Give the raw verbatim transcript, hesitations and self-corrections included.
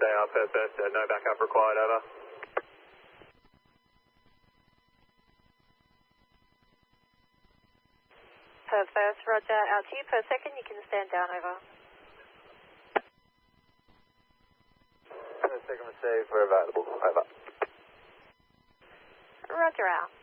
They are per first, uh, no backup required, over. Per first, roger, out to you. Per second, you can stand down, over. Per second, receive, we're available, over. Roger, out.